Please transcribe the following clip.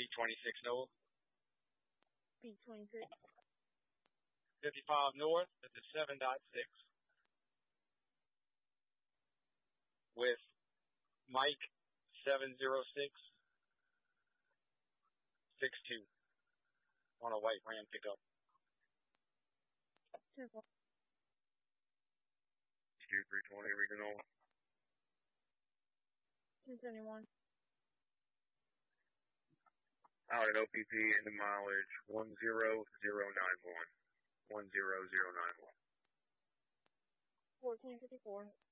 B26 North. B26. 55 North at the 7.6. With Mike 70662 on a white Ram pickup. 2-4. 320 regional. 271. Out at OPP into mileage 10091. 10091. 1454.